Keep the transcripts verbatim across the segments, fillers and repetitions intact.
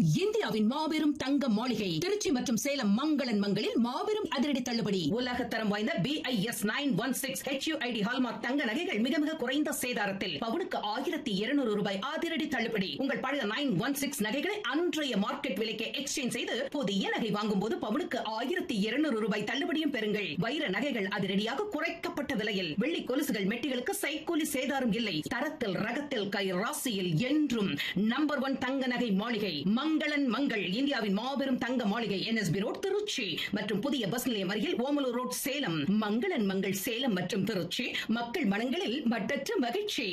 இந்தியாவின் மாபெரும் தங்க மாளிகை திருச்சி மற்றும் சேலம் மங்களன் மங்களில் மாபெரும் அதிரடி தள்ளுபடி. உலக தரம் வாய்ந்த B I S nine one six H you I D hallmark தங்க நகைகள் மிக மிக குறைந்த சேதாரத்தில் பவுனுக்கு ஆயிரத்தி இருநூறு ரூபாய் அதிரடி தள்ளுபடி. உங்கள் பழைய நைன் ஒன் சிக்ஸ் நகைகளை அன்றைய மார்க்கெட் விலைக்கு எக்ஸ்சேஞ்ச் செய்து புதிய நகை வாங்கும் போது பவுனுக்கு ஆயிரத்தி இருநூறு ரூபாய் தள்ளுபடியும் பெறுங்கள். வைர நகைகள் அதிரடியாக குறைக்கப்பட்ட விலையில். வெள்ளி கொலுசுகள் மெட்டிகளுக்கு சைக்கூலி சேதாரம் இல்லை. தரத்தில் ரகத்தில் கை ராசியில் என்றும் நம்பர் ஒன் தங்க நகை மாளிகை மங்களன் மங்கள். இந்தியாவின் மாபெரும் தங்க மாளிகை N S B road Trichy மற்றும் புதிய பஸ் நிலையம் அருகில் ஓமலூர் ரோட் சேலம். மங்களன் மங்கள் சேலம் மற்றும் திருச்சி. மக்கள் மனங்களில் மட்டற்ற மகிழ்ச்சி.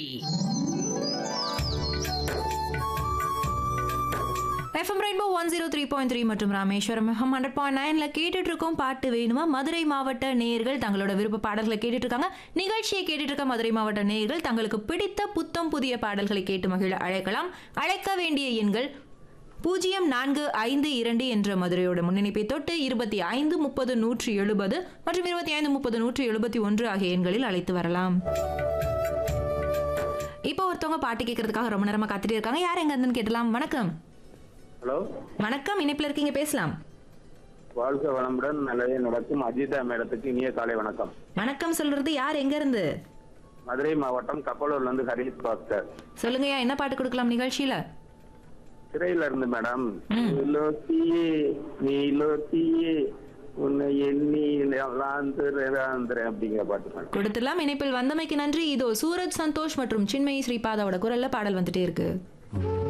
FM rainbow one zero three point three மற்றும் ராமேஸ்வரம் எஃப்எம் ஹண்ட்ரட் பாயிண்ட் நைன்ல கேட்டுட்டு இருக்கோம். பாட்டு வேணுமா? மதுரை மாவட்ட நேயர்கள் தங்களோட விருப்ப பாடல்களை கேட்டுட்டு இருக்காங்க. நிகழ்ச்சியை கேட்டுட்டு இருக்க மதுரை மாவட்ட நேயர்கள் தங்களுக்கு பிடித்த புத்தம் புதிய பாடல்களை கேட்டு மகிழ அழைக்கலாம். அழைக்க வேண்டிய எண்கள் பூஜ்ஜியம் நான்கு ஐந்து இரண்டு என்ற மதுரையோட முன்னிணைப்பை தொட்டு இருபத்தி ஐந்து முப்பது நூற்றி எழுபது மற்றும் இருபத்தி ஐந்து முப்பது நூற்றி எழுபத்தி ஒன்று ஆகிய எண்களில் அழைத்து வரலாம். இப்போ ஒருத்தவங்க பாட்டு கேட்கறதுக்காக ரொம்ப நேரமா காத்துட்டு இருக்காங்க. யார் எங்க இருந்துன்னு கேட்டலாம். வணக்கம். ஹலோ வணக்கம், இணைப்புல இருக்கீங்க, பேசலாம். வாழ்க வளமுடன், நல்லதே நடக்கும். அஜிதா மேடத்துக்கு இனிய காலை வணக்கம். வணக்கம் சொல்றது யார், எங்க இருந்து? மதுரை மாவட்டம் கப்பலூர்ல இருந்து ஹரித் பாஸ்கர். சொல்லுங்கய்யா, என்ன பாட்டு கொடுக்கலாம் நிகழ்ச்சியில? சிறையில இருந்து மேடம். நீலோத்தியே நீலோத்தியே உன்னை எண்ணி அப்படிங்கிற பாட்டு மேடம் கொடுத்துலாம். இணைப்பில் வந்தமைக்கு நன்றி. இதோ சூரஜ் சந்தோஷ் மற்றும் சின்மயி ஸ்ரீபாதாவோட குரல்ல பாடல் வந்துட்டே இருக்கு.